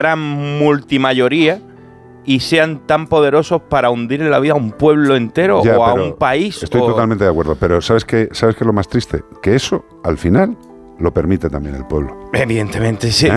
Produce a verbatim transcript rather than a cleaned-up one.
gran multimayoría y sean tan poderosos para hundir en la vida a un pueblo entero ya, o a un país. Estoy o... totalmente de acuerdo, pero ¿sabes qué, ¿sabes qué es lo más triste? Que eso, al final, lo permite también el pueblo. Evidentemente, sí. ¿Eh?